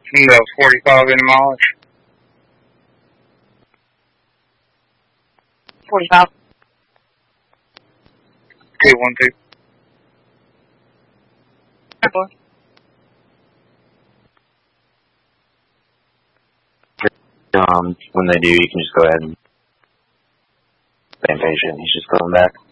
The 45 in mileage. 45. 212. Airport. When they do, you can just go ahead and stay patient. He's just going back.